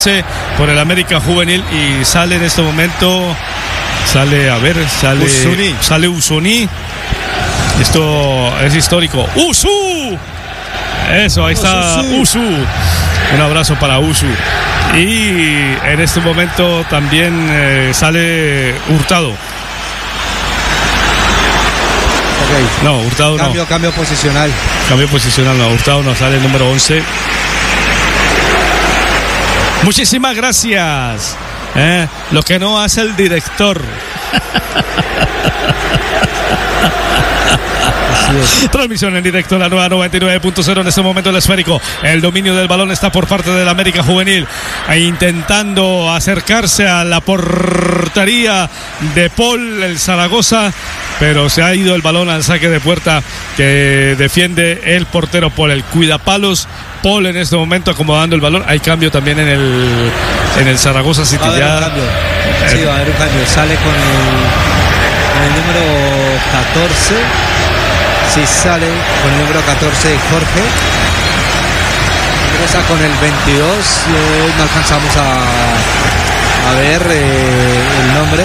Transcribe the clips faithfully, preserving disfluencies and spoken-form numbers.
once por el América Juvenil y sale en este momento, sale, a ver, sale Usuni. Sale Usuni. Esto es histórico. ¡Usu! Eso, ahí está Usu. Un abrazo para Usu. Y en este momento también eh, sale Hurtado. Okay. No, Hurtado cambio, no. Cambio posicional. Cambio posicional, no. Hurtado no, sale el número once. Muchísimas gracias. Eh, lo que no hace el director. Transmisión en directo, la nueva noventa y nueve punto cero. En este momento el esférico, el dominio del balón está por parte del América Juvenil, e intentando acercarse a la portería de Paul, el Zaragoza, pero se ha ido el balón al saque de puerta que defiende el portero Paul, el cuidapalos Paul en este momento acomodando el balón. Hay cambio también en el en el Zaragoza City. Va a haber ya, un cambio. Sí, va a haber un cambio. Sale con el, con el número catorce. Sí, sale con el número catorce Jorge. Ingresa con el veintidós. Eh, no alcanzamos a, a ver eh, el nombre.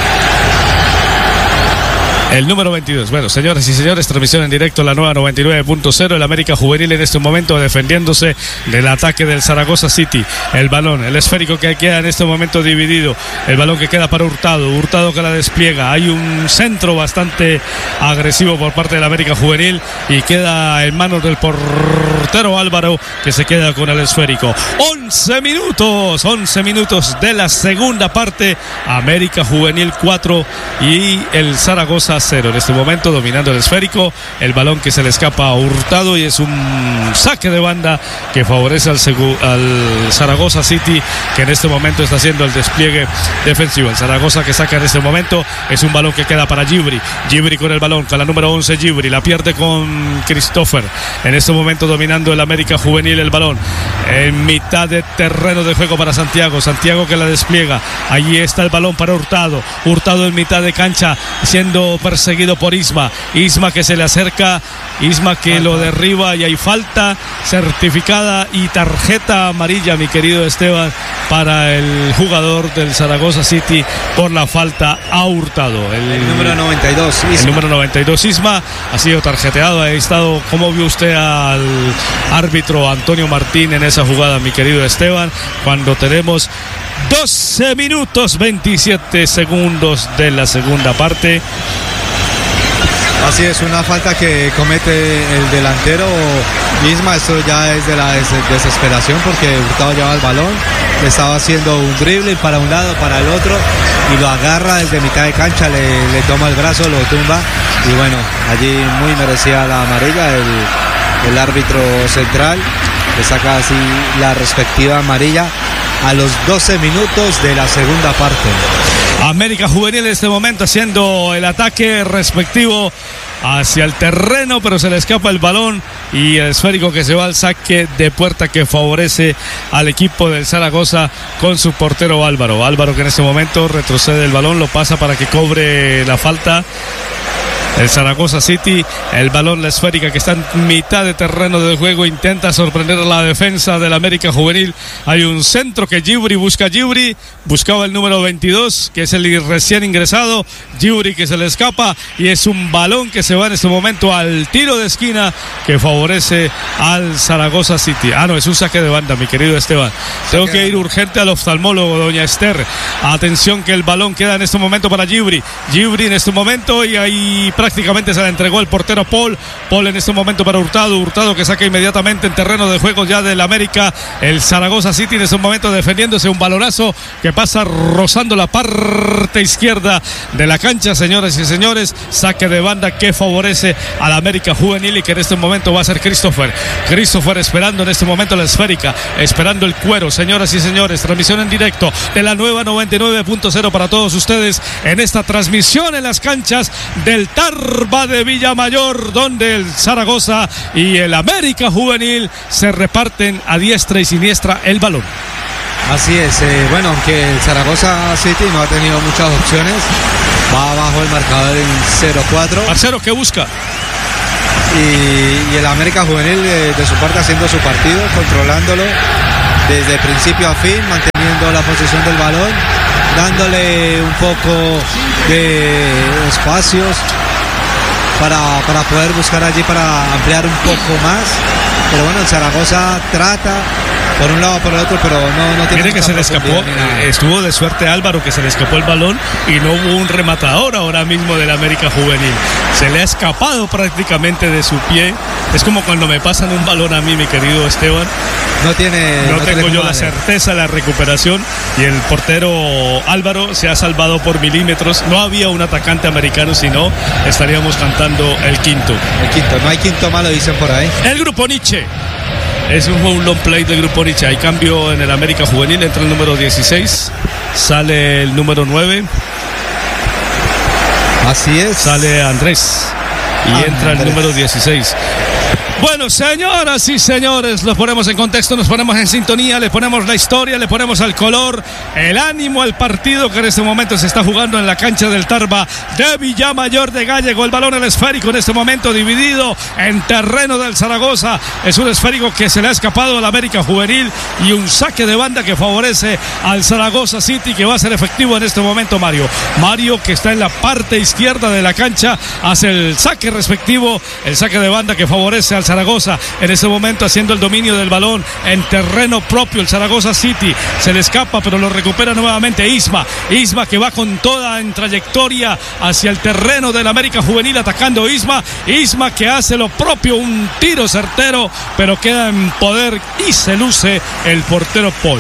El número veintidós. Bueno, señoras y señores, transmisión en directo, la nueva noventa y nueve punto cero. El América Juvenil en este momento defendiéndose del ataque del Zaragoza City. El balón, el esférico que queda en este momento dividido. El balón que queda para Hurtado. Hurtado que la despliega. Hay un centro bastante agresivo por parte del América Juvenil y queda en manos del portero Álvaro, que se queda con el esférico. once minutos, once minutos de la segunda parte. América Juvenil cuatro y el Zaragoza cero. En este momento dominando el esférico, el balón que se le escapa a Hurtado y es un saque de banda que favorece al, Segu- al Zaragoza City, que en este momento está haciendo el despliegue defensivo. El Zaragoza que saca en este momento es un balón que queda para Gibri. Gibri con el balón, con la número once Gibri, la pierde con Christopher. En este momento dominando el América Juvenil el balón. En mitad de terreno de juego para Santiago. Santiago que la despliega. Allí está el balón para Hurtado. Hurtado en mitad de cancha siendo perseguido por Isma. Isma que se le acerca. Isma que falta. Lo derriba y hay falta certificada y tarjeta amarilla, mi querido Esteban, para el jugador del Zaragoza City por la falta a Hurtado. El, el número noventa y dos, Isma. El número noventa y dos, Isma, ha sido tarjeteado. Ha estado, ¿cómo vio usted al árbitro Antonio Martín en esa jugada, mi querido Esteban? Cuando tenemos doce minutos veintisiete segundos de la segunda parte. Así es, una falta que comete el delantero Isma. Esto ya es de la des- desesperación porque Hurtado lleva el balón, le estaba haciendo un drible para un lado, para el otro y lo agarra desde mitad de cancha, le, le toma el brazo, lo tumba y bueno, allí muy merecida la amarilla. El, el árbitro central le saca así la respectiva amarilla a los doce minutos de la segunda parte. América Juvenil en este momento haciendo el ataque respectivo hacia el terreno, pero se le escapa el balón y el esférico que se va al saque de puerta que favorece al equipo del Zaragoza con su portero Álvaro. Álvaro que en este momento retrocede el balón, lo pasa para que cobre la falta. El Zaragoza City, el balón, la esférica que está en mitad de terreno de juego, intenta sorprender a la defensa del América Juvenil. Hay un centro que Gibri busca. Gibri buscaba el número veintidós, que es el recién ingresado. Gibri que se le escapa y es un balón que se va en este momento al tiro de esquina que favorece al Zaragoza City. Ah, no, es un saque de banda, mi querido Esteban. Tengo que ir urgente al oftalmólogo, doña Esther. Atención que el balón queda en este momento para Gibri. Gibri en este momento y ahí prácticamente se la entregó el portero Paul. Paul en este momento para Hurtado. Hurtado que saca inmediatamente en terreno de juego ya del América. El Zaragoza City en este momento defendiéndose, un balonazo que pasa rozando la parte izquierda de la cancha, señoras y señores. Saque de banda que favorece al América Juvenil y que en este momento va a ser Christopher. Christopher esperando en este momento la esférica, esperando el cuero, señoras y señores. Transmisión en directo de la nueva noventa y nueve punto cero para todos ustedes en esta transmisión en las canchas del Tarba de Villamayor, donde el Zaragoza y el América Juvenil se reparten a diestra y siniestra el balón. Así es, eh, bueno, aunque el Zaragoza City no ha tenido muchas opciones, va abajo el marcador en cero cuatro. Marcelo, ¿qué busca? Y, y el América Juvenil eh, de su parte haciendo su partido, controlándolo desde principio a fin, manteniendo tomando la posesión del balón, dándole un poco de espacios para, para poder buscar allí para ampliar un poco más. Pero bueno, el Zaragoza trata por un lado por el otro, pero no, no tiene. Mire que se le escapó, eh, estuvo de suerte Álvaro, que se le escapó el balón y no hubo un rematador ahora mismo del América Juvenil. Se le ha escapado prácticamente de su pie. Es como cuando me pasan un balón a mí, mi querido Esteban. No tiene. No, no tengo yo vale. la certeza de la recuperación y el portero Álvaro se ha salvado por milímetros. No había un atacante americano, sino estaríamos cantando el quinto. El quinto, no hay quinto malo, dicen por ahí. El grupo Nietzsche. Es un, un long play del grupo Nietzsche. Hay cambio en el América Juvenil. Entra el número dieciséis. Sale el número nueve. Así es. Sale Andrés. Y ah, entra Andrés. El número dieciséis. Bueno, señoras y señores, los ponemos en contexto, nos ponemos en sintonía, le ponemos la historia, le ponemos el color, el ánimo al partido que en este momento se está jugando en la cancha del Tarba de Villamayor de Gállego. El balón, el esférico, en este momento dividido en terreno del Zaragoza. Es un esférico que se le ha escapado al América Juvenil y un saque de banda que favorece al Zaragoza City, que va a ser efectivo en este momento Mario. Mario, que está en la parte izquierda de la cancha, hace el saque respectivo, el saque de banda que favorece al Zaragoza, en ese momento haciendo el dominio del balón en terreno propio. El Zaragoza City se le escapa, pero lo recupera nuevamente Isma. Isma que va con toda en trayectoria hacia el terreno del América Juvenil, atacando Isma. Isma que hace lo propio, un tiro certero, pero queda en poder y se luce el portero Paul.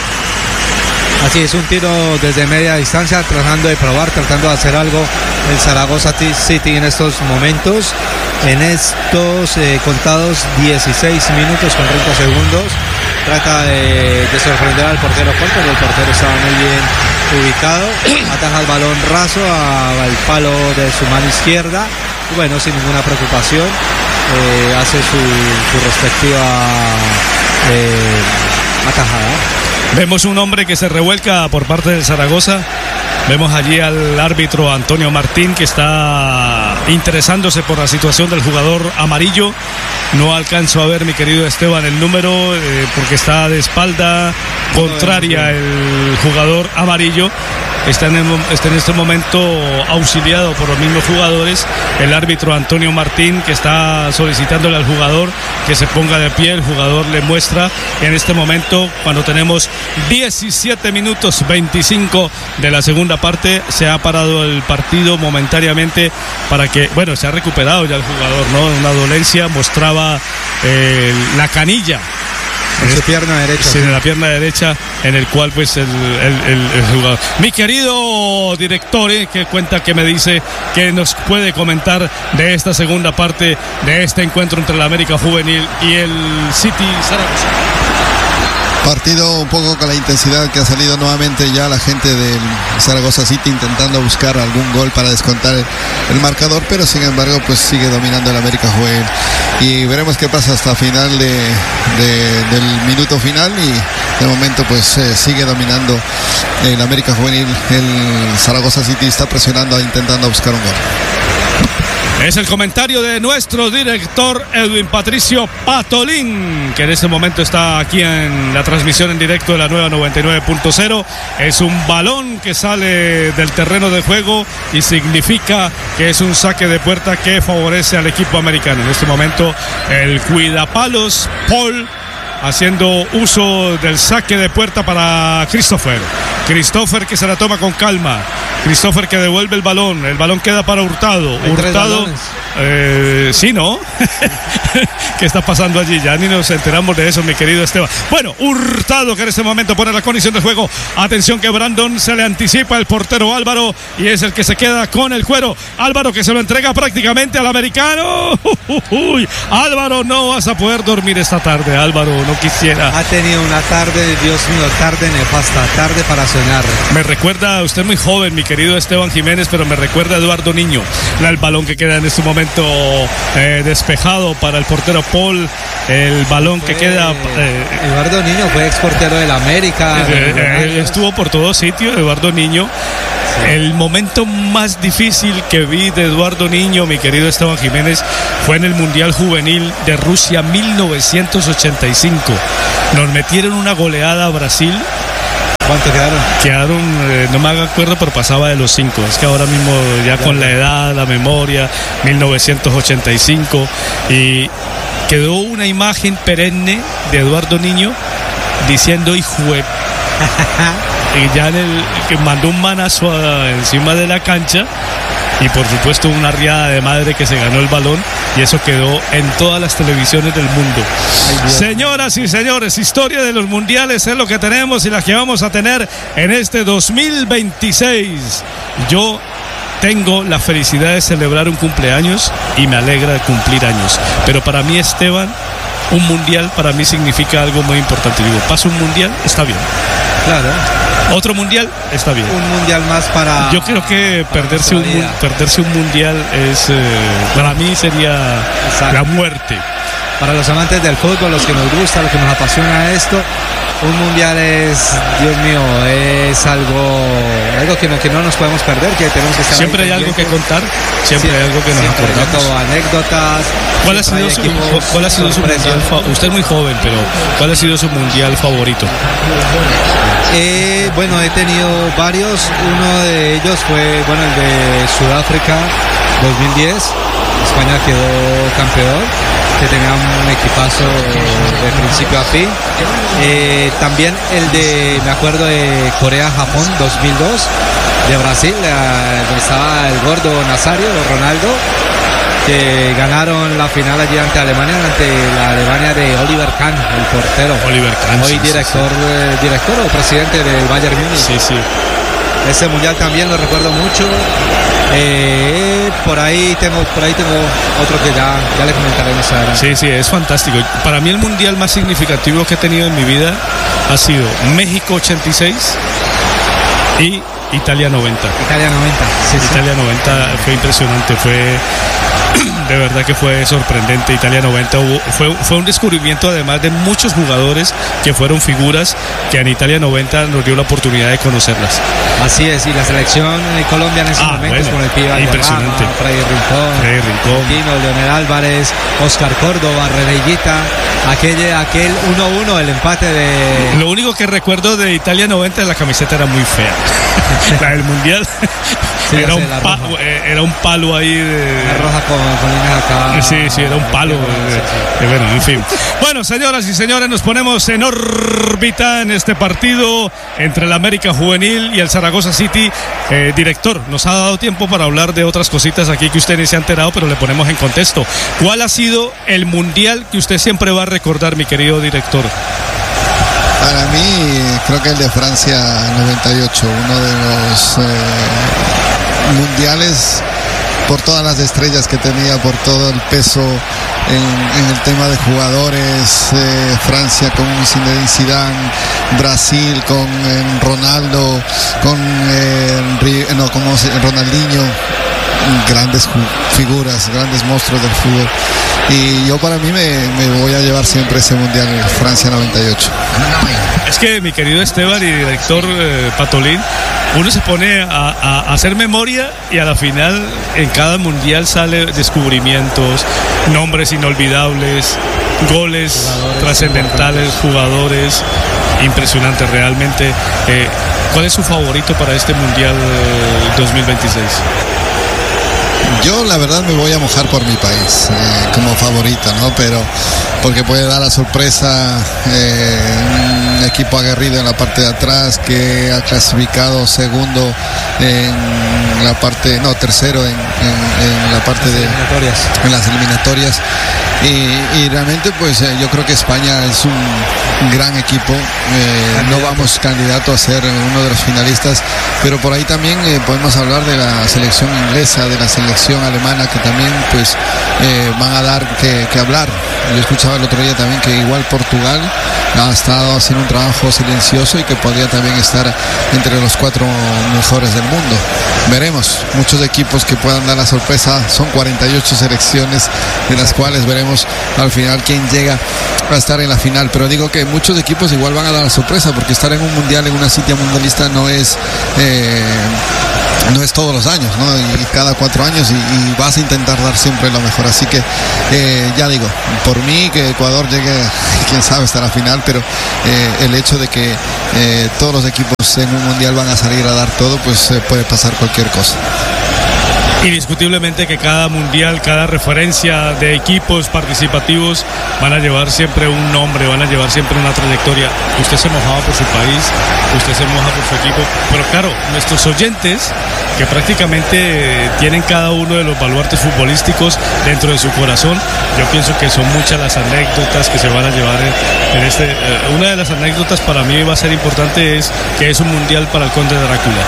Así es, un tiro desde media distancia, tratando de probar, tratando de hacer algo el Zaragoza City en estos momentos, en estos eh, contados dieciséis minutos con treinta segundos. Trata de, de sorprender al portero Paul, pero el portero estaba muy bien ubicado. Ataja el balón raso al palo de su mano izquierda. Y bueno, sin ninguna preocupación, eh, hace su, su respectiva eh, atajada. Vemos un hombre que se revuelca por parte del Zaragoza. Vemos allí al árbitro Antonio Martín, que está interesándose por la situación del jugador amarillo. No alcanzo a ver, mi querido Esteban, el número, eh, porque está de espalda contraria el jugador amarillo. Está en, el, está en este momento auxiliado por los mismos jugadores. El árbitro Antonio Martín, que está solicitándole al jugador que se ponga de pie. El jugador le muestra en este momento, cuando tenemos diecisiete minutos veinticinco de la segunda parte, se ha parado el partido momentáneamente para que, bueno, se ha recuperado ya el jugador, ¿no? Una dolencia, mostraba eh, la canilla en su pierna derecha. Sí, en la pierna derecha, en el cual pues el, el, el, el jugador. Mi querido director, eh, que cuenta, que me dice que nos puede comentar de esta segunda parte de este encuentro entre el América Juvenil y el City Zaragoza. Partido un poco con la intensidad que ha salido nuevamente ya la gente del Zaragoza City, intentando buscar algún gol para descontar el, el marcador, pero sin embargo pues sigue dominando el América Juvenil y veremos qué pasa hasta final de, de, del minuto final. Y de momento pues eh, sigue dominando el América Juvenil. El Zaragoza City está presionando, intentando buscar un gol. Es el comentario de nuestro director Edwin Patricio Patolín, que en este momento está aquí en la transmisión en directo de la nueva noventa y nueve punto cero. Es un balón que sale del terreno de juego y significa que es un saque de puerta que favorece al equipo americano. En este momento el cuidapalos Paul haciendo uso del saque de puerta para Christopher. Christopher que se la toma con calma. Christopher que devuelve el balón. El balón queda para Hurtado. Hay Hurtado. Eh, sí, ¿no? ¿Qué está pasando allí? Ya ni nos enteramos de eso, mi querido Esteban. Bueno, Hurtado que en este momento pone la condición de juego. Atención que Brandon se le anticipa el portero Álvaro y es el que se queda con el cuero. Álvaro que se lo entrega prácticamente al americano. Uy, Álvaro, no vas a poder dormir esta tarde, Álvaro, no quisiera. Ha tenido una tarde, Dios mío, tarde nefasta, tarde para soñar. Me recuerda, usted muy joven, mi querido Esteban Jiménez, pero me recuerda a Eduardo Niño. El balón que queda en este momento eh, despejado para el portero Paul. El balón fue, que queda. Eh, Eduardo Niño fue ex portero del América. Eh, eh, estuvo por todo sitio, Eduardo Niño. Sí. El momento más difícil que vi de Eduardo Niño, mi querido Esteban Jiménez, fue en el Mundial Juvenil de Rusia mil novecientos ochenta y cinco. Nos metieron una goleada a Brasil. ¿Cuánto quedaron? Quedaron, eh, no me hago acuerdo, pero pasaba de los cinco. Es que ahora mismo ya con la edad, la memoria, mil novecientos ochenta y cinco, y quedó una imagen perenne de Eduardo Niño diciendo hijo de... y ya en el que mandó un manazo a, encima de la cancha, y por supuesto una riada de madre que se ganó el balón, y eso quedó en todas las televisiones del mundo. Ay, señoras y señores, historia de los mundiales es lo que tenemos y las que vamos a tener en este dos mil veintiséis. Yo tengo la felicidad de celebrar un cumpleaños y me alegra cumplir años, pero para mí, Esteban, un mundial para mí significa algo muy importante. Digo, paso un mundial, está bien. Claro. Otro mundial, está bien. Un mundial más para... Yo creo que perderse un, perderse un mundial es, eh, para mí sería Exacto. la muerte. Para los amantes del fútbol, los que nos gusta, los que nos apasiona esto, un mundial es, Dios mío, es algo, algo que no, que no nos podemos perder, que tenemos que estar. Siempre hay algo que contar, siempre sí, hay algo que nos acordamos. Todo, anécdotas. ¿Cuál ha sido su, cuál ha sido su mundial? Usted es muy joven, pero ¿cuál ha sido su mundial favorito? Eh, bueno, he tenido varios. Uno de ellos fue, bueno, el de Sudáfrica dos mil diez. España quedó campeón, que tenía un equipazo de principio a fin. Eh, también el de, me acuerdo, de Corea-Japón dos mil dos, de Brasil, eh, donde estaba el gordo Nazario, Ronaldo, que ganaron la final allí ante Alemania, ante la Alemania de Oliver Kahn, el portero. Oliver Kahn. Hoy sí, director, sí, sí. Eh, director o presidente del Bayern Múnich. Sí, sí. Ese mundial también lo recuerdo mucho. Eh, por ahí tengo, por ahí tengo otro que ya, ya le comentaremos adelante. Sí, sí, es fantástico. Para mí el mundial más significativo que he tenido en mi vida ha sido México ochenta y seis y Italia noventa. Italia noventa, sí, Italia sí. noventa fue impresionante, fue de verdad que fue sorprendente. Italia noventa hubo, fue, fue un descubrimiento, además de muchos jugadores que fueron figuras que en Italia noventa nos dio la oportunidad de conocerlas. Así es, y la selección de Colombia en esos ah, momentos, bueno, con el Piba impresionante. Rama, Freddy Rincón, Freddy Rincón, Tino, Leonel Álvarez, Oscar Córdoba, Reneguita, aquel, aquel uno uno, el empate de... Lo único que recuerdo de Italia noventa, la camiseta era muy fea. La del mundial. Sí, era, un pa- era un palo ahí de... La roja con, con líneas acá. Sí, sí, era un palo. Sí, sí, sí. Eh, bueno, en fin. Bueno, señoras y señores, nos ponemos en órbita en este partido entre el América Juvenil y el Zaragoza City. Eh, director, nos ha dado tiempo para hablar de otras cositas aquí que usted ni se ha enterado, pero le ponemos en contexto. ¿Cuál ha sido el mundial que usted siempre va a recordar, mi querido director? Para mí, creo que el de Francia noventa y ocho, uno de los eh, mundiales, por todas las estrellas que tenía, por todo el peso en, en el tema de jugadores. eh, Francia con Zinedine Zidane, Brasil con eh, Ronaldo, con eh, no, como Ronaldinho, grandes figuras, grandes monstruos del fútbol. Y yo para mí me, me voy a llevar siempre ese mundial Francia noventa y ocho. Es que, mi querido Esteban y director eh, Patolín, uno se pone a, a, a hacer memoria y a la final en cada mundial sale descubrimientos, nombres inolvidables, goles trascendentales, jugadores impresionantes realmente. Eh, ¿Cuál es su favorito para este mundial eh, dos mil veintiséis? Yo la verdad me voy a mojar por mi país eh, como favorito, ¿no? Pero porque puede dar la sorpresa eh, un equipo aguerrido en la parte de atrás que ha clasificado segundo en la parte, no, tercero en, en, en la parte de en las eliminatorias. Y, y realmente pues eh, yo creo que España es un gran equipo, eh, no vamos candidato a ser uno de los finalistas, pero por ahí también eh, podemos hablar de la selección inglesa, de la selección alemana, que también pues eh, van a dar que, que hablar. Yo escuchaba el otro día también que igual Portugal ha estado haciendo un trabajo silencioso y que podría también estar entre los cuatro mejores del mundo. Veremos, muchos equipos que puedan dar la sorpresa, son cuarenta y ocho selecciones de las cuales veremos al final quién llega a estar en la final, pero digo que muchos equipos igual van a dar la sorpresa, porque estar en un mundial, en una cita mundialista no es eh, no es todos los años, ¿no? Y cada cuatro años y, y vas a intentar dar siempre lo mejor. Así que eh, ya digo, por mí que Ecuador llegue, quién sabe, hasta la final, pero eh, el hecho de que eh, todos los equipos en un mundial van a salir a dar todo, pues eh, puede pasar cualquier cosa. Indiscutiblemente que cada mundial, cada referencia de equipos participativos van a llevar siempre un nombre, van a llevar siempre una trayectoria. Usted se mojaba por su país, usted se moja por su equipo, pero claro, nuestros oyentes que prácticamente tienen cada uno de los baluartes futbolísticos dentro de su corazón, yo pienso que son muchas las anécdotas que se van a llevar en, en este. Eh, una de las anécdotas para mí va a ser importante es que es un mundial para el Conde Drácula.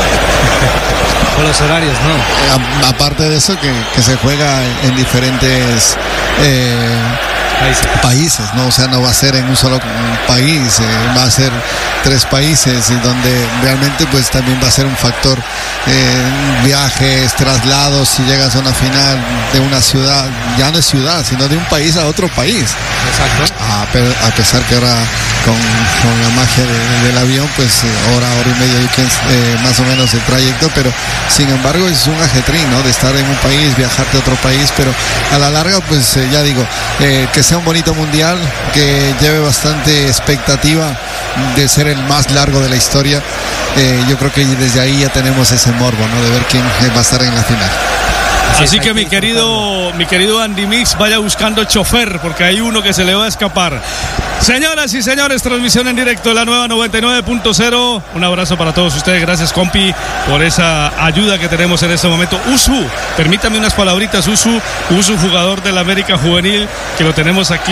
Por los horarios, ¿no? A, aparte de eso, que, que se juega en diferentes eh, países. países, ¿no? O sea, no va a ser en un solo país, eh, va a ser tres países, y donde realmente pues también va a ser un factor eh, viajes, traslados, si llegas a una final de una ciudad, ya no es ciudad, sino de un país a otro país. Exacto. A, a pesar que ahora con, con la magia de, del avión, pues hora, hora y media, eh, más o menos el trayecto, pero sin embargo es un ajetrín, ¿no? De estar en un país, viajarte a otro país, pero a la larga, pues eh, ya digo, eh, que sea un bonito mundial, que lleve bastante expectativa de ser el más largo de la historia. Eh, yo creo que desde ahí ya tenemos ese morbo, ¿no? De ver quién va a estar en la final. Así, Así que mi querido, mi querido Andy Mix, vaya buscando chofer, porque hay uno que se le va a escapar. Señoras y señores, transmisión en directo de la nueva noventa y nueve punto cero. Un abrazo para todos ustedes. Gracias, compi, por esa ayuda que tenemos en este momento. Usu, permítame unas palabritas. Usu, Usu, jugador del América Juvenil, que lo tenemos aquí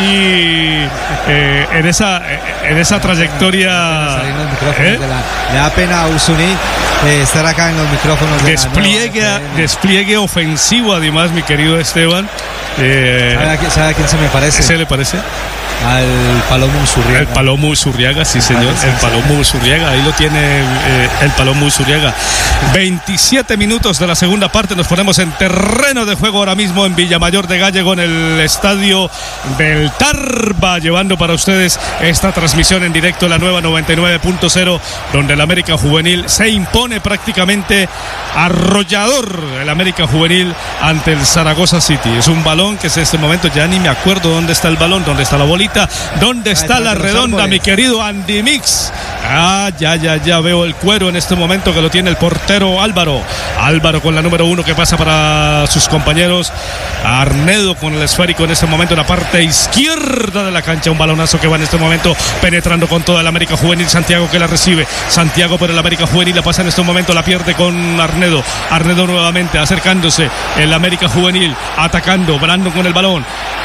eh, en esa en esa trayectoria. ¿Eh? De la, le da pena a Usuni eh, estar acá en los micrófonos. De despliegue, la despliegue ofensivo, además, mi querido Esteban. Eh, ¿Sabe, a quién, ¿Sabe a quién se me parece? ¿Se le parece? Al Palomo Usurriaga. El Palomo Usurriaga, sí, señor. El Palomo Usurriaga, ahí lo tiene eh, el Palomo Usurriaga. veintisiete minutos de la segunda parte, nos ponemos en terreno de juego ahora mismo en Villamayor de Gállego, en el estadio del Tarba, llevando para ustedes esta transmisión en directo de la nueva noventa y nueve punto cero, donde el América Juvenil se impone prácticamente arrollador, el América Juvenil ante el Zaragoza City. Es un balón que en este momento ya ni me acuerdo dónde está el balón, dónde está la bolita, ¿dónde está la redonda, mi querido Andy Mix? Ah, ya, ya, ya veo el cuero en este momento que lo tiene el portero Álvaro. Álvaro con la número uno que pasa para sus compañeros. Arnedo con el esférico en este momento en la parte izquierda de la cancha. Un balonazo que va en este momento penetrando con toda el América Juvenil. Santiago que la recibe. Santiago por el América Juvenil la pasa en este momento, la pierde con Arnedo. Arnedo nuevamente acercándose. El América Juvenil atacando. Brandon con el balón.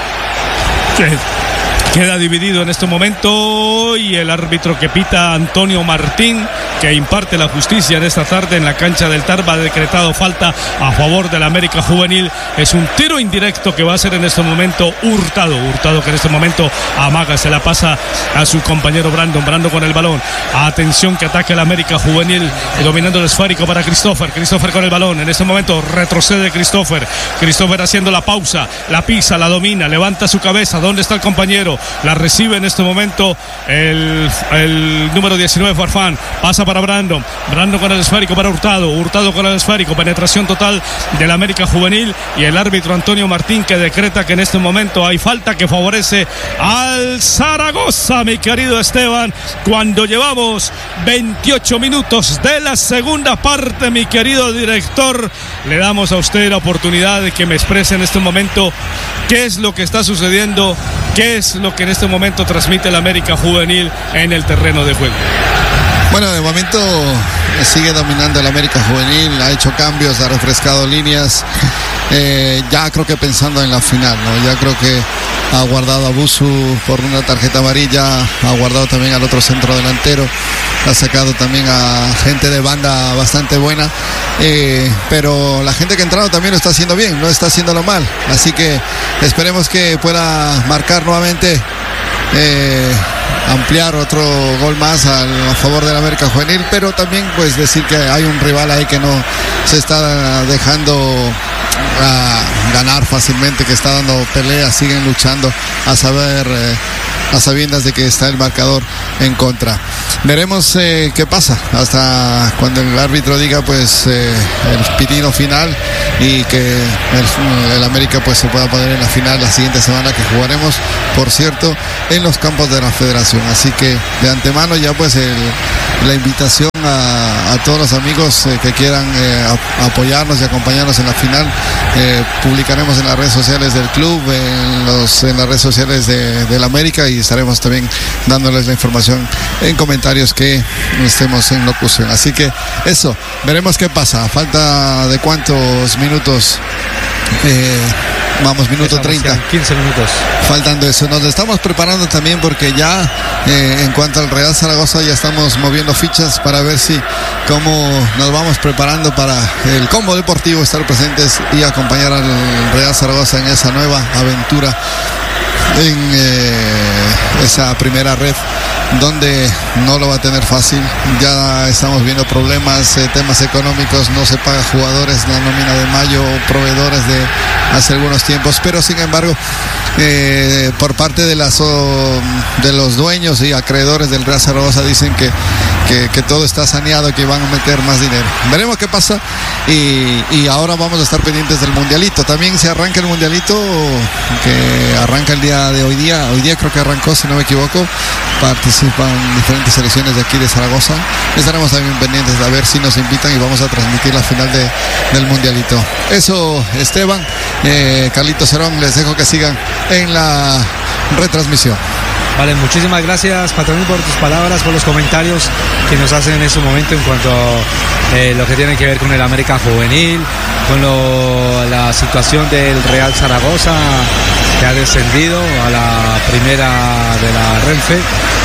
Queda dividido en este momento y el árbitro que pita, Antonio Martín, que imparte la justicia en esta tarde en la cancha del Tarba, ha decretado falta a favor del América Juvenil. Es un tiro indirecto que va a ser en este momento Hurtado. Hurtado que en este momento amaga, se la pasa a su compañero Brandon. Brandon con el balón. Atención que ataque el América Juvenil, dominando el esférico para Christopher. Christopher con el balón. En este momento retrocede Christopher. Christopher haciendo la pausa, la pisa, la domina, levanta su cabeza. ¿Dónde está el compañero? La recibe en este momento el, el número diecinueve, Farfán. Pasa para Brandon. Brandon con el esférico para Hurtado. Hurtado con el esférico. Penetración total del América Juvenil. Y el árbitro Antonio Martín que decreta que en este momento hay falta que favorece al Zaragoza, mi querido Esteban. Cuando llevamos veintiocho minutos de la segunda parte, mi querido director, le damos a usted la oportunidad de que me exprese en este momento qué es lo que está sucediendo, qué es lo que en este momento transmite el América Juvenil en el terreno de juego. Bueno, de momento sigue dominando el América Juvenil, ha hecho cambios, ha refrescado líneas, eh, ya creo que pensando en la final, ¿no? Ya creo que ha guardado a Busu por una tarjeta amarilla, ha guardado también al otro centro delantero, ha sacado también a gente de banda bastante buena, eh, pero la gente que ha entrado también lo está haciendo bien, no está haciéndolo mal, así que esperemos que pueda marcar nuevamente, eh, ampliar otro gol más a, a favor del América Juvenil, pero también pues decir que hay un rival ahí que no se está dejando a ganar fácilmente, que está dando peleas, siguen luchando a saber eh, a sabiendas de que está el marcador en contra. Veremos eh, qué pasa hasta cuando el árbitro diga pues eh, el pitino final y que el, el América pues se pueda poner en la final la siguiente semana, que jugaremos, por cierto, en los campos de la Federación. Así que de antemano ya pues el, la invitación a, a todos los amigos eh, que quieran eh, a, apoyarnos y acompañarnos en la final. Eh, publicaremos en las redes sociales del club, en, los, en las redes sociales de, del América, y estaremos también dándoles la información en comentarios que estemos en locución. Así que eso, veremos qué pasa. Falta de cuántos minutos. Eh, Vamos, minuto treinta. quince minutos. Faltando eso. Nos estamos preparando también porque ya eh, en cuanto al Real Zaragoza ya estamos moviendo fichas para ver si cómo nos vamos preparando para el combo deportivo, estar presentes y acompañar al Real Zaragoza en esa nueva aventura, en eh, esa primera red donde no lo va a tener fácil. Ya estamos viendo problemas, eh, temas económicos, no se paga jugadores, la nómina de mayo, proveedores de hace algunos tiempos, pero sin embargo eh, por parte de, las, oh, de los dueños y acreedores del Real Zaragoza dicen que, que, que todo está saneado, que van a meter más dinero. Veremos qué pasa, y, y ahora vamos a estar pendientes del mundialito. También se arranca el mundialito, que arranca el día de hoy día, hoy día creo que arrancó, si no me equivoco. Participan diferentes selecciones de aquí de Zaragoza. Estaremos también pendientes a ver si nos invitan y vamos a transmitir la final de, del mundialito. Eso, Esteban, eh, Carlitos Cerón, les dejo que sigan en la retransmisión. Vale, muchísimas gracias, Patronín, por tus palabras, por los comentarios que nos hacen en este momento en cuanto a eh, lo que tiene que ver con el América Juvenil, con lo, la situación del Real Zaragoza, que ha descendido a la primera de la Renfe.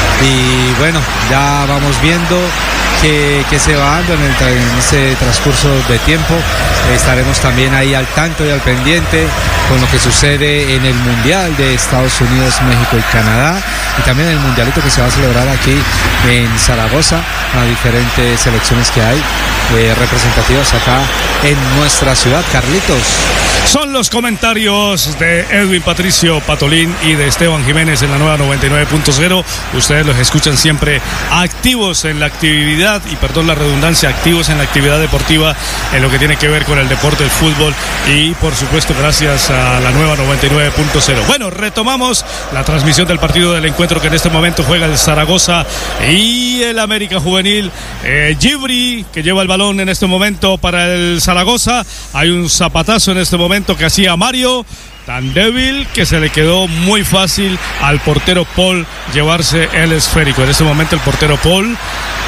Y bueno, ya vamos viendo que, que se va dando en, el, en ese transcurso de tiempo. Eh, estaremos también ahí al tanto y al pendiente con lo que sucede en el Mundial de Estados Unidos, México y Canadá, y también el Mundialito que se va a celebrar aquí en Zaragoza, a diferentes selecciones que hay eh, representativas acá en nuestra ciudad. Carlitos. Son los comentarios de Edwin Patricio Patolín y de Esteban Jiménez en la nueva noventa y nueve punto cero. Ustedes los escuchan siempre activos en la actividad, y perdón la redundancia, activos en la actividad deportiva, en lo que tiene que ver con el deporte del fútbol, y por supuesto gracias a la nueva noventa y nueve punto cero. Bueno, retomamos la transmisión del partido del encuentro que en este momento juega el Zaragoza y el América Juvenil. eh, Gibri, que lleva el balón en este momento para el Zaragoza. Hay un zapatazo en este momento que hacía Mario, tan débil que se le quedó muy fácil al portero Paul llevarse el esférico. En este momento el portero Paul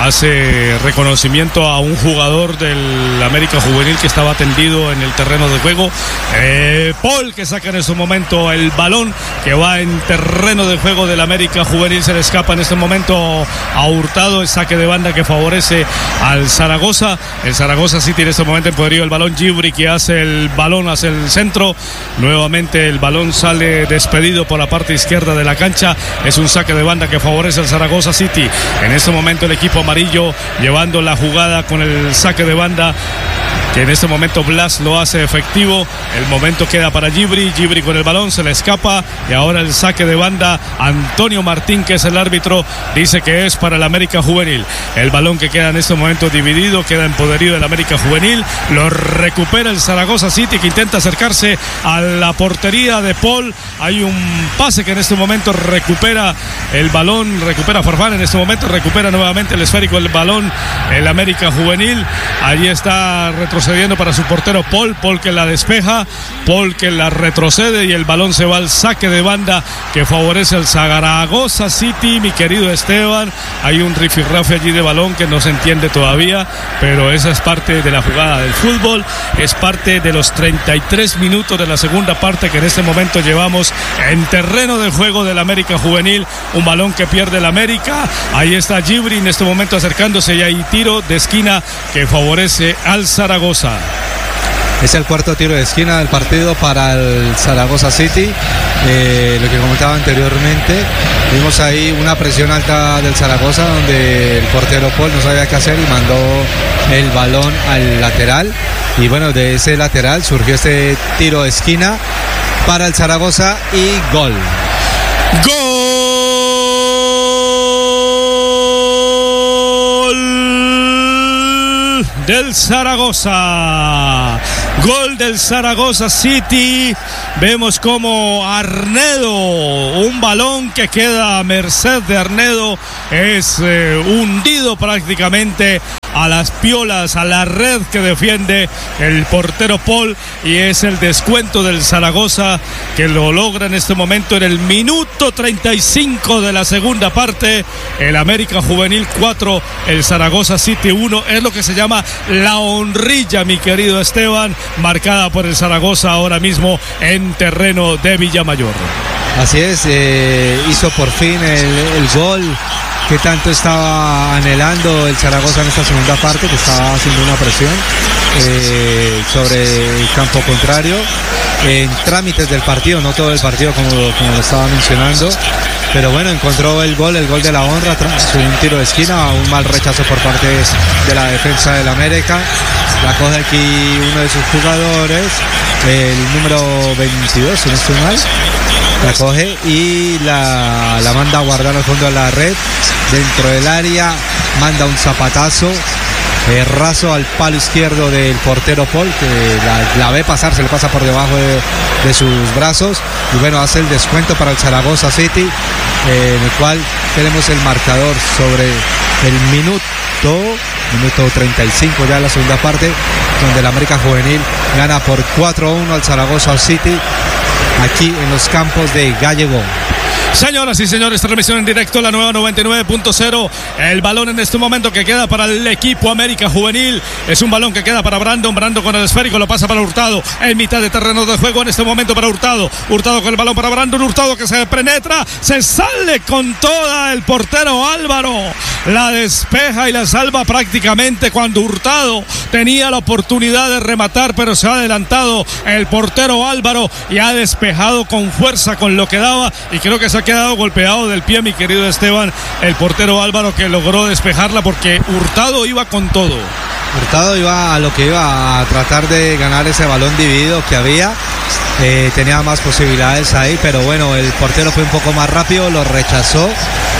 hace reconocimiento a un jugador del América Juvenil que estaba tendido en el terreno de juego. eh, Paul, que saca en este momento el balón que va en terreno de juego del América Juvenil, se le escapa en este momento a Hurtado, el saque de banda que favorece al Zaragoza. El Zaragoza sí tiene en este momento en poderío el balón. Gibri, que hace el balón hacia el centro, nuevamente el balón sale despedido por la parte izquierda de la cancha. Es un saque de banda que favorece al Zaragoza City. En este momento el equipo amarillo llevando la jugada con el saque de banda, que en este momento Blas lo hace efectivo. El momento queda para Gibri. Gibri con el balón, se le escapa, y ahora el saque de banda. Antonio Martín, que es el árbitro, dice que es para el América Juvenil. El balón que queda en este momento dividido, queda en poderío del América Juvenil. Lo recupera el Zaragoza City, que intenta acercarse a la portería de Paul. Hay un pase que en este momento recupera el balón, recupera Farfán, en este momento recupera nuevamente el esférico el balón el América Juvenil. Allí está retrocediendo para su portero Paul, Paul que la despeja, Paul que la retrocede, y el balón se va al saque de banda que favorece al Zaragoza City. Mi querido Esteban, hay un rifirrafe allí de balón que no se entiende todavía, pero esa es parte de la jugada del fútbol, es parte de los treinta y tres minutos de la segunda parte que en este momento llevamos en terreno de juego del América Juvenil. Un balón que pierde el América, ahí está Gibri en este momento acercándose, y hay tiro de esquina que favorece al Zaragoza. Es el cuarto tiro de esquina del partido para el Zaragoza City. Eh, lo que comentaba anteriormente, vimos ahí una presión alta del Zaragoza, donde el portero Paul no sabía qué hacer y mandó el balón al lateral. Y bueno, de ese lateral surgió este tiro de esquina para el Zaragoza y gol. ¡Gol! Gol del Zaragoza. Gol del Zaragoza City. Vemos como Arnedo, un balón que queda a merced de Arnedo, es eh, hundido prácticamente a las piolas, a la red que defiende el portero Paul, y es el descuento del Zaragoza que lo logra en este momento en el minuto treinta y cinco de la segunda parte. El América Juvenil cuatro, el Zaragoza City uno. Es lo que se llama la honrilla, mi querido Esteban, marcada por el Zaragoza ahora mismo en terreno de Villamayor. Así es, eh, hizo por fin el, el gol que tanto estaba anhelando el Zaragoza en esta segunda parte, que estaba haciendo una presión eh, sobre el campo contrario en trámites del partido, no todo el partido como, como lo estaba mencionando, pero bueno, encontró el gol, el gol de la honra tras un tiro de esquina, un mal rechazo por parte de la defensa del América. La coge aquí uno de sus jugadores, el número veintidós, si no estoy mal. La coge y la, la manda a guardar al fondo de la red, dentro del área, manda un zapatazo eh, raso al palo izquierdo del portero Paul, que la, la ve pasar, se le pasa por debajo de, de sus brazos, y bueno, hace el descuento para el Zaragoza City, eh, en el cual tenemos el marcador sobre el minuto minuto treinta y cinco ya en la segunda parte, donde el América Juvenil gana por cuatro a uno al Zaragoza City, aquí en los campos de Gallego. Señoras y señores, transmisión en directo, la nueva noventa y nueve punto cero. El balón en este momento que queda para el equipo América Juvenil es un balón que queda para Brandon. Brandon con el esférico lo pasa para Hurtado en mitad de terreno de juego en este momento para Hurtado. Hurtado con el balón para Brandon. Hurtado que se penetra, se sale con toda el portero Álvaro. La despeja y la salva prácticamente cuando Hurtado tenía la oportunidad de rematar, pero se ha adelantado el portero Álvaro y ha despejado con fuerza con lo que daba, y creo que se ha quedado golpeado del pie, mi querido Esteban, el portero Álvaro, que logró despejarla porque Hurtado iba con todo. Hurtado iba a lo que iba, a tratar de ganar ese balón dividido que había, eh, tenía más posibilidades ahí, pero bueno, el portero fue un poco más rápido, lo rechazó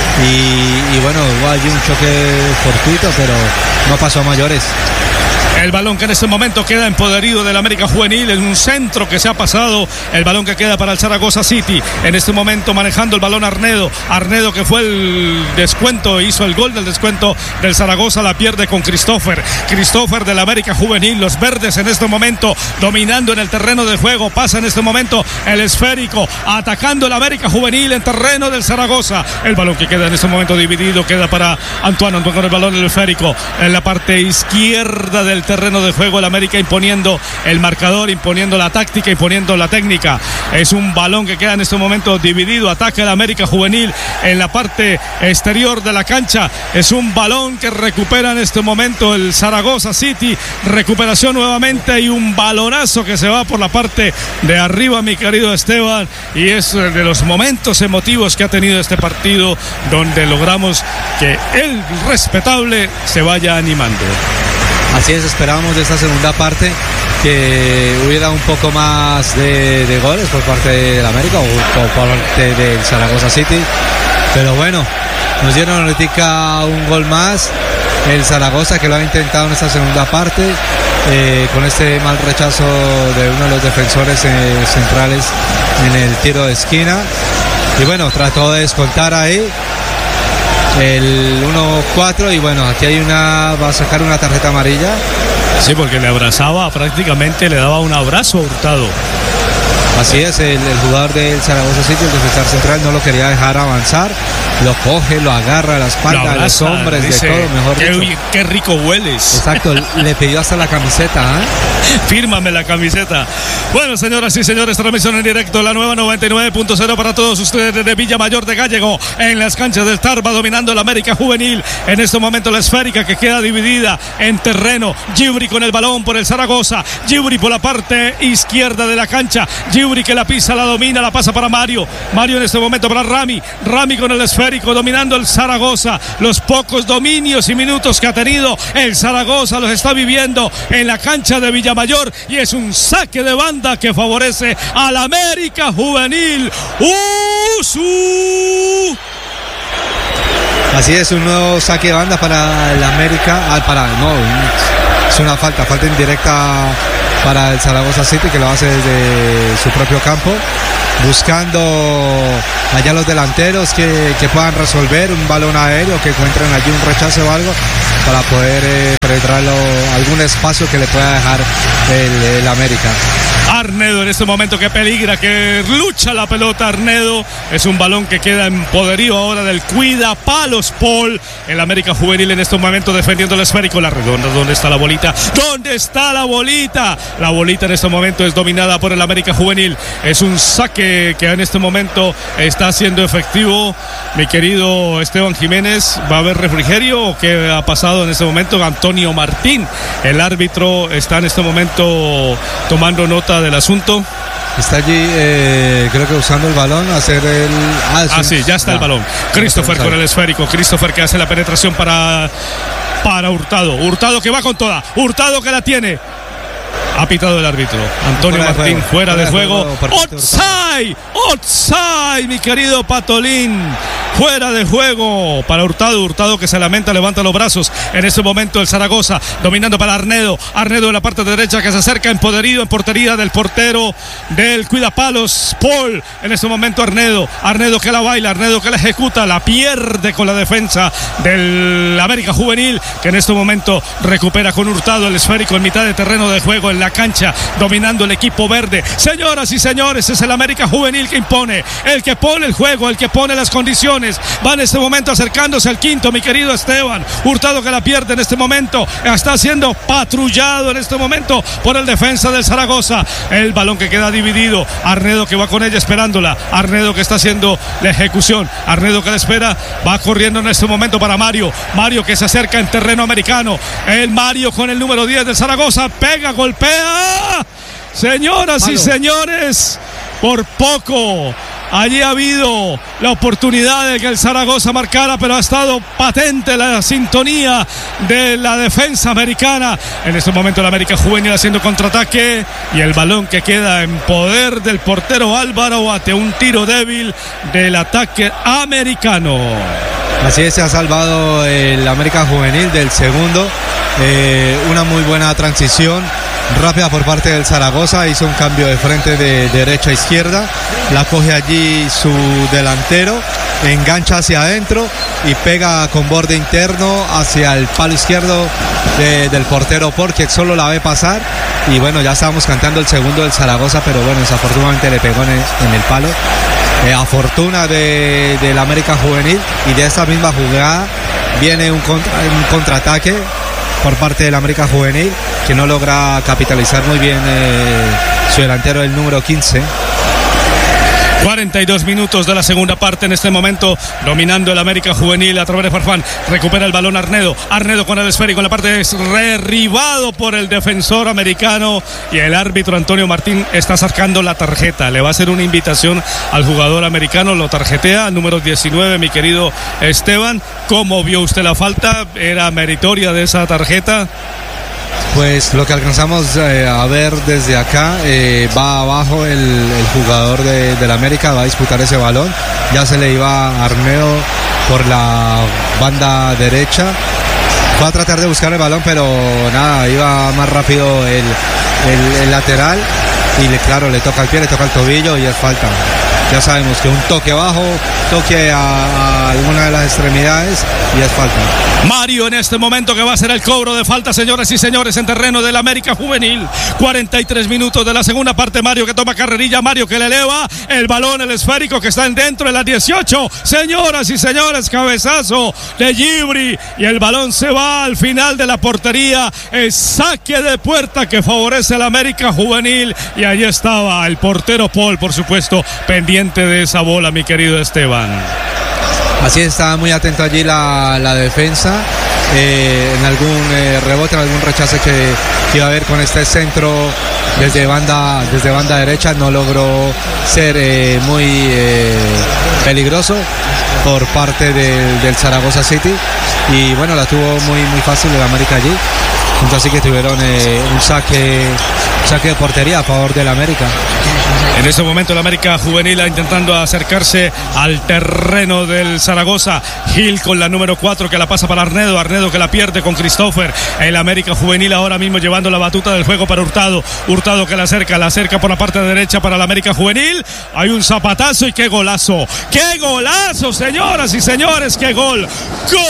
y, y bueno, hubo allí un choque fortuito, pero no pasó a mayores. El balón que en este momento queda empoderido del América Juvenil en un centro que se ha pasado. El balón que queda para el Zaragoza City. En este momento manejando el balón Arnedo. Arnedo que fue el descuento, hizo el gol del descuento del Zaragoza. La pierde con Christopher. Christopher del América Juvenil. Los verdes en este momento dominando en el terreno de juego. Pasa en este momento el esférico. Atacando el América Juvenil en terreno del Zaragoza. El balón que queda en este momento dividido queda para Antoine. Antoine con el balón el esférico. En la parte izquierda del terreno de juego, el América imponiendo el marcador, imponiendo la táctica, imponiendo la técnica. Es un balón que queda en este momento dividido. Ataca el América Juvenil en la parte exterior de la cancha. Es un balón que recupera en este momento el Zaragoza City. Recuperación nuevamente y un balonazo que se va por la parte de arriba, mi querido Esteban. Y es de los momentos emotivos que ha tenido este partido, donde logramos que el respetable se vaya animando. Así es, esperábamos de esta segunda parte que hubiera un poco más de, de goles por parte del América o por parte del Zaragoza City, pero bueno, nos dieron ahorita un gol más el Zaragoza, que lo ha intentado en esta segunda parte, eh, con este mal rechazo de uno de los defensores eh, centrales en el tiro de esquina, y bueno, trató de descontar ahí el uno cuatro, y bueno, aquí hay una, va a sacar una tarjeta amarilla. Sí, porque le abrazaba, prácticamente le daba un abrazo a Hurtado. Así es, el, el jugador del Zaragoza City, el defensor central, no lo quería dejar avanzar, lo coge, lo agarra a la espalda, a los hombres, dice, de todo, mejor qué, dicho. Qué rico hueles. Exacto, le pidió hasta la camiseta, ¿eh? Fírmame la camiseta. Bueno, señoras y señores, transmisión en directo, la nueva noventa y nueve punto cero para todos ustedes desde Villamayor de Gallego, en las canchas del Tarba, dominando el América Juvenil. En este momento la esférica que queda dividida en terreno. Gibri con el balón por el Zaragoza. Gibri por la parte izquierda de la cancha. Gibri que la pisa, la domina, la pasa para Mario. Mario en este momento para Rami. Rami con el esférico, dominando el Zaragoza. Los pocos dominios y minutos que ha tenido el Zaragoza los está viviendo en la cancha de Villamayor, y es un saque de banda que favorece al América Juvenil. ¡Usu! Así es, un nuevo saque de banda para el América. Ah, para, no, es una falta, falta indirecta para el Zaragoza City, que lo hace desde su propio campo, buscando allá los delanteros que, que puedan resolver un balón aéreo, que encuentren allí un rechazo o algo para poder eh, penetrarlo, algún espacio que le pueda dejar el, el América. Arnedo en este momento que peligra, que lucha la pelota. Arnedo es un balón que queda en poderío ahora del Cuida Palos Paul. El América Juvenil en este momento defendiendo el esférico. La redonda, ¿dónde está la bolita? ¿Dónde está la bolita? La bolita en este momento es dominada por el América Juvenil. Es un saque que en este momento está siendo efectivo. Mi querido Esteban Jiménez, ¿va a haber refrigerio o qué ha pasado en este momento? Antonio Martín, el árbitro, está en este momento tomando nota del asunto. Está allí, eh, creo que usando el balón, hacer el... Ah, ah sí, ya está ah, el balón. Christopher con el esférico. Christopher que hace la penetración para, para Hurtado. Hurtado que va con toda. Hurtado que la tiene. Ha pitado el árbitro. Antonio fuera Martín, de fuera, fuera de juego. De juego. ¡Offside! ¡Offside, mi querido Patolín! Fuera de juego para Hurtado. Hurtado que se lamenta, levanta los brazos. En este momento el Zaragoza dominando para Arnedo. Arnedo en la parte derecha que se acerca empoderido en portería del portero del Cuidapalos, Paul. En este momento Arnedo. Arnedo que la baila, Arnedo que la ejecuta, la pierde con la defensa del América Juvenil, que en este momento recupera con Hurtado el esférico en mitad de terreno de juego en la cancha, dominando el equipo verde. Señoras y señores, es el América Juvenil que impone, el que pone el juego, el que pone las condiciones. Va en este momento acercándose al quinto, mi querido Esteban. Hurtado que la pierde en este momento, está siendo patrullado en este momento por el defensa del Zaragoza. El balón que queda dividido, Arnedo que va con ella esperándola, Arnedo que está haciendo la ejecución, Arnedo que la espera, va corriendo en este momento para Mario, Mario que se acerca en terreno americano, el Mario con el número diez del Zaragoza, pega, golpea. Señoras Malo. y señores, por poco allí ha habido la oportunidad de que el Zaragoza marcara, pero ha estado patente la sintonía de la defensa americana. En este momento el América Juvenil haciendo contraataque y el balón que queda en poder del portero Álvaro ante un tiro débil del ataque americano. Así es, se ha salvado el América Juvenil del segundo. Eh, una muy buena transición rápida por parte del Zaragoza, hizo un cambio de frente de derecha a izquierda, la coge allí su delantero, engancha hacia adentro y pega con borde interno hacia el palo izquierdo de, del portero, porque solo la ve pasar. Y bueno, ya estábamos cantando el segundo del Zaragoza, pero bueno, desafortunadamente le pegó en el, en el palo. Eh, a fortuna de, del América Juvenil, y de esa misma jugada viene un, contra, un contraataque por parte del América Juvenil, que no logra capitalizar muy bien eh, su delantero, el número quince. cuarenta y dos minutos de la segunda parte en este momento, dominando el América Juvenil a través de Farfán. Recupera el balón Arnedo, Arnedo con el esférico en la parte, es derribado por el defensor americano, y el árbitro Antonio Martín está sacando la tarjeta. Le va a hacer una invitación al jugador americano, lo tarjetea al número diecinueve, mi querido Esteban. ¿Cómo vio usted la falta? ¿Era meritoria de esa tarjeta? Pues lo que alcanzamos eh, a ver desde acá, eh, va abajo el, el jugador de, del América, va a disputar ese balón. Ya se le iba a Arnedo por la banda derecha. Fue a tratar de buscar el balón, pero nada, iba más rápido el, el, el lateral. Y le, claro, le toca el pie, le toca el tobillo y es falta. Ya sabemos que un toque bajo, toque a, a alguna de las extremidades y es falta. Mario en este momento que va a hacer el cobro de falta, señores y señores, en terreno del América Juvenil. cuarenta y tres minutos de la segunda parte. Mario que toma carrerilla, Mario que le eleva el balón, el esférico que está dentro de las dieciocho. Señoras y señores, cabezazo de Gibri y el balón se va al final de la portería. El saque de puerta que favorece al América Juvenil, y allí estaba el portero Paul, por supuesto, pendiente de esa bola, mi querido Esteban. Así estaba muy atento allí la, la defensa, eh, en algún eh, rebote, en algún rechace que, que iba a haber con este centro desde banda, desde banda derecha. No logró ser eh, muy eh, peligroso por parte del, del Zaragoza City, y bueno, la tuvo muy, muy fácil el América allí. Así que tuvieron eh, un saque saque de portería a favor del América. En ese momento el América Juvenil intentando acercarse al terreno del Zaragoza. Gil con la número cuatro que la pasa para Arnedo, Arnedo que la pierde con Christopher. El América Juvenil ahora mismo llevando la batuta del juego para Hurtado, Hurtado que la acerca, la acerca por la parte derecha para el América Juvenil. Hay un zapatazo y qué golazo, qué golazo, señoras y señores, qué gol. ¡Gol!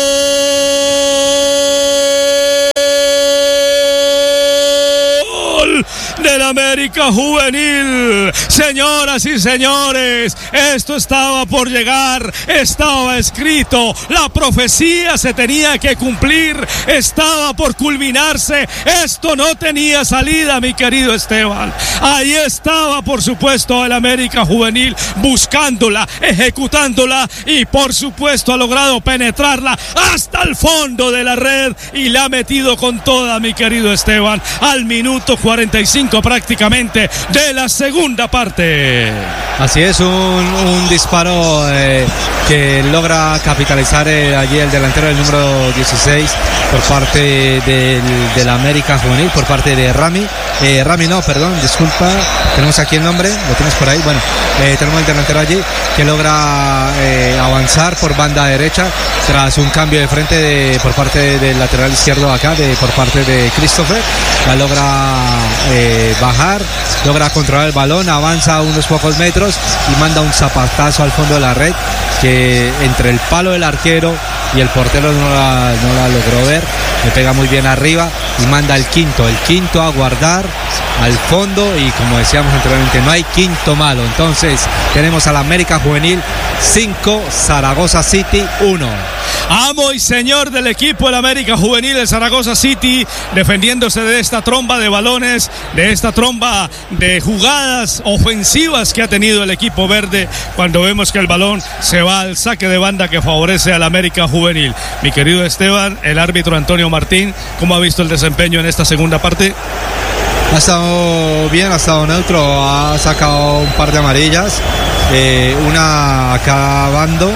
Del América Juvenil. Señoras y señores, esto estaba por llegar, estaba escrito, la profecía se tenía que cumplir, estaba por culminarse, esto no tenía salida, mi querido Esteban. Ahí estaba, por supuesto, el América Juvenil buscándola, ejecutándola y por supuesto ha logrado penetrarla hasta el fondo de la red y la ha metido con toda, mi querido Esteban, al minuto cuarenta y cinco prácticamente de la segunda parte. Así es, un, un disparo eh, que logra capitalizar eh, allí el delantero del número dieciséis por parte del, del América Juvenil, por parte de Rami. Eh, Rami no, perdón, disculpa, tenemos aquí el nombre, lo tienes por ahí. Bueno, eh, tenemos el delantero allí que logra eh, avanzar por banda derecha tras un cambio de frente de, por parte de, del lateral izquierdo acá, de, por parte de Christopher. La logra eh, bajar, logra controlar el balón, avanza unos pocos metros y manda un zapatazo al fondo de la red que entre el palo del arquero y el portero no la, no la logró ver, le pega muy bien arriba y manda el quinto, el quinto a guardar al fondo y como decíamos anteriormente, no hay quinto malo. Entonces tenemos al América Juvenil cinco, Zaragoza City uno. Amo y señor del equipo el América Juvenil, el Zaragoza City, defendiéndose de esta tromba de balones, de esta tromba de jugadas ofensivas que ha tenido el equipo verde cuando vemos que el balón se va al saque de banda que favorece al América Juvenil. Mi querido Esteban, el árbitro Antonio Martín, ¿cómo ha visto el desempeño en esta segunda parte? Ha estado bien, ha estado neutro, ha sacado un par de amarillas, eh, una a cada bando.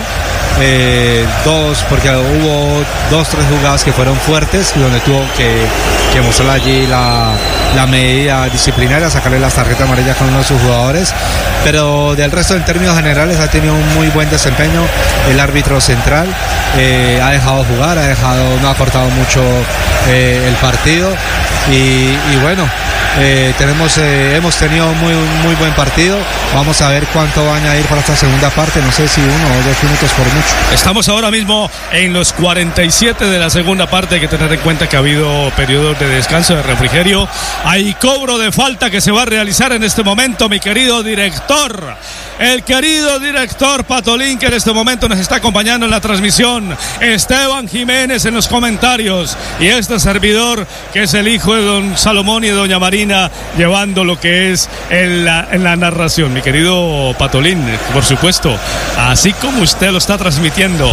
Eh, dos, porque hubo dos, tres jugadas que fueron fuertes y donde tuvo que, que mostrar allí la, la medida disciplinaria, sacarle las tarjetas amarillas con uno de sus jugadores, pero del resto en términos generales ha tenido un muy buen desempeño el árbitro central, eh, ha dejado jugar, ha dejado, no ha cortado mucho eh, el partido y, y bueno, eh, tenemos, eh, hemos tenido muy, muy buen partido. Vamos a ver cuánto van a ir para esta segunda parte, no sé si uno o dos minutos por mucho. Estamos ahora mismo en los cuarenta y siete de la segunda parte. Hay que tener en cuenta que ha habido periodos de descanso, de refrigerio. Hay cobro de falta que se va a realizar en este momento, mi querido director. El querido director Patolín, que en este momento nos está acompañando en la transmisión. Esteban Jiménez en los comentarios. Y este servidor, que es el hijo de don Salomón y de doña Marina, llevando lo que es en la, en la narración. Mi querido Patolín, por supuesto, así como usted lo está transmitiendo.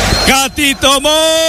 Catito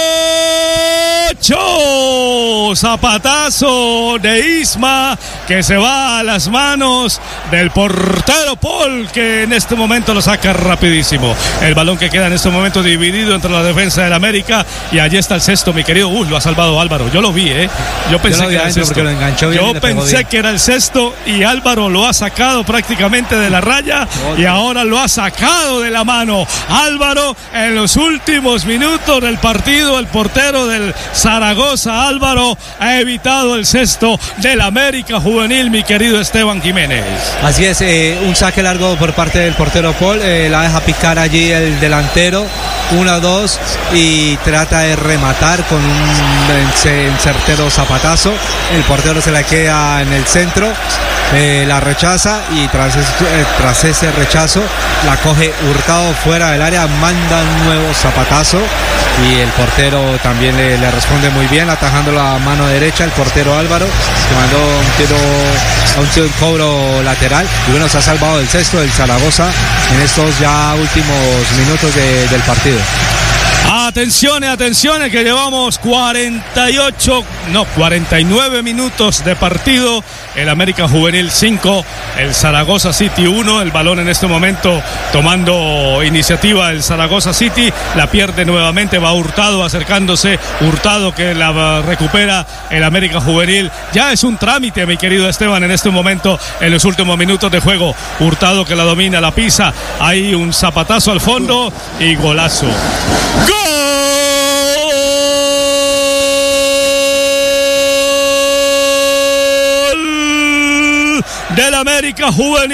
Mocho, zapatazo de Isma que se va a las manos del portero Paul, que en este momento lo saca rapidísimo. El balón que queda en este momento dividido entre la defensa del América y allí está el cesto, mi querido. Uh, lo ha salvado Álvaro. Yo lo vi, eh. Yo pensé, Yo que, era el cesto. Lo enganchó bien. Yo pensé que era el cesto y Álvaro lo ha sacado prácticamente de la raya y ahora lo ha sacado de la mano. Álvaro, en los últimos minutos del partido, el portero del Zaragoza, Álvaro, ha evitado el cesto del América Juvenil, mi querido Esteban Jiménez. Así es, eh, un saque largo por parte del portero Paul, eh, la deja picar allí el delantero, uno dos, y trata de rematar con un certero zapatazo. El portero se la queda en el centro, eh, la rechaza y tras, eh, tras ese rechazo la coge Hurtado fuera del área, manda un nuevo zapatazo y el portero también le, le responde muy bien, atajando la mano derecha el portero Álvaro, que mandó un tiro a un, tiro, un cobro lateral y bueno, se ha salvado del cesto del Zaragoza en estos ya últimos minutos de, del partido. Atención, atención, que llevamos cuarenta y ocho, no, cuarenta y nueve minutos de partido. El América Juvenil cinco, el Zaragoza City uno. El balón en este momento tomando iniciativa el Zaragoza City. La pierde nuevamente, va Hurtado acercándose. Hurtado que la recupera el América Juvenil. Ya es un trámite, mi querido Esteban, en este momento, en los últimos minutos de juego. Hurtado que la domina, la pisa. Hay un zapatazo al fondo y golazo. ¡Gol! Del América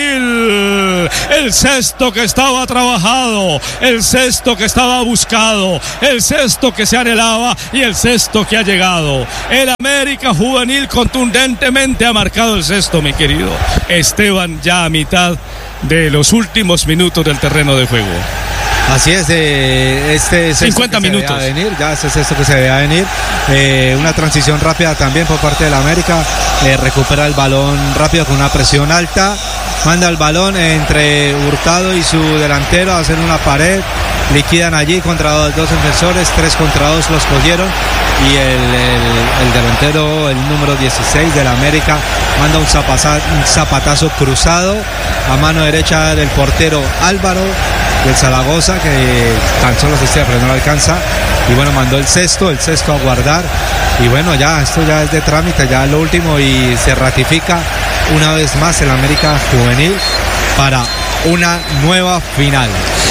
Juvenil, el sexto que estaba trabajado, el sexto que estaba buscado, el sexto que se anhelaba y el sexto que ha llegado. El América Juvenil contundentemente ha marcado el sexto, mi querido Esteban, ya a mitad de los últimos minutos del terreno de juego. Así es, eh, este es cincuenta minutos. Venir, ya este es esto que se debía venir. Eh, una transición rápida también por parte del América. Eh, recupera el balón rápido con una presión alta. Manda el balón entre Hurtado y su delantero a hacer una pared. Liquidan allí contra dos, dos defensores, tres contra dos los cogieron. Y el, el, el delantero, el número dieciséis del América, manda un zapatazo, un zapatazo cruzado a mano derecha del portero Álvaro del Zaragoza, que tan solo se estira pero no lo alcanza. Y bueno, mandó el sexto, el sexto a guardar. Y bueno, ya esto ya es de trámite, ya es lo último y se ratifica una vez más el América Juvenil para una nueva final.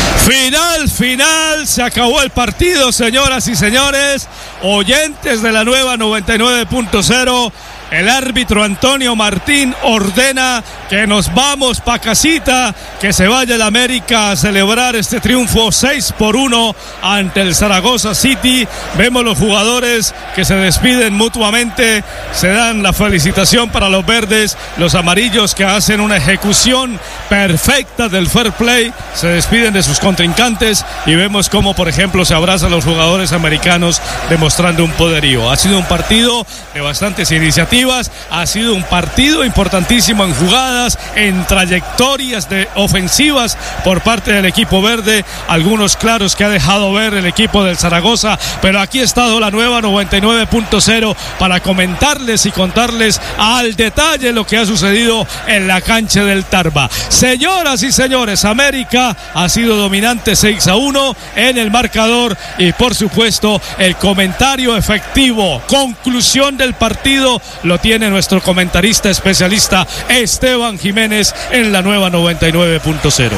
Final, final, se acabó el partido, señoras y señores, oyentes de la nueva noventa y nueve punto cero. El árbitro Antonio Martín ordena que nos vamos pa' casita, que se vaya el América a celebrar este triunfo seis por uno ante el Zaragoza City. Vemos los jugadores que se despiden mutuamente, se dan la felicitación para los verdes, los amarillos que hacen una ejecución perfecta del fair play, se despiden de sus contrincantes y vemos cómo, por ejemplo, se abrazan los jugadores americanos demostrando un poderío. Ha sido un partido de bastantes iniciativas. Ha sido un partido importantísimo en jugadas, en trayectorias de ofensivas por parte del equipo verde, algunos claros que ha dejado ver el equipo del Zaragoza, pero aquí ha estado la nueva noventa y nueve punto cero para comentarles y contarles al detalle lo que ha sucedido en la cancha del Tarba. Señoras y señores, América ha sido dominante seis a uno en el marcador y por supuesto el comentario efectivo, conclusión del partido, lo tiene nuestro comentarista especialista Esteban Jiménez en la nueva noventa y nueve punto cero.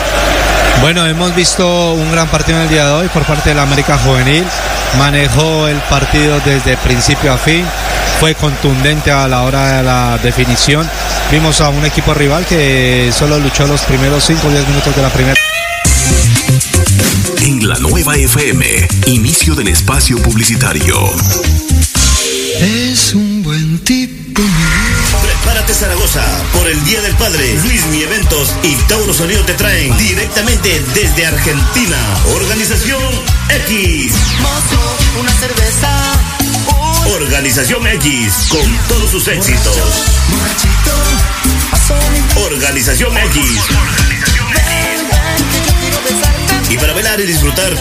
Bueno, hemos visto un gran partido en el día de hoy por parte del América Juvenil. Manejó el partido desde principio a fin, fue contundente a la hora de la definición. Vimos a un equipo rival que solo luchó los primeros cinco o diez minutos de la primera. En la nueva F M, inicio del espacio publicitario. Es un buen tipo. Prepárate Zaragoza, por el Día del Padre. Luismi Eventos y Tauro Sonido te traen directamente desde Argentina. Organización X. Mozo, una cerveza. Un... Organización X, con todos sus éxitos. Organización X. Y para bailar y disfrutar